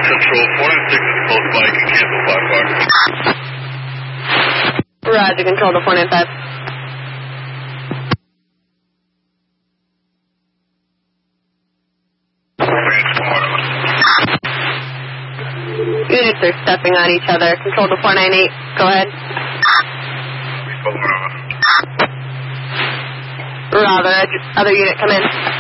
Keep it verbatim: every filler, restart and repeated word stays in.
Control four nine six is close by. You can cancel five bar. Roger, control to four nine five. Units are stepping on each other. Control to four nine eight. Go ahead. Roger, other unit come in.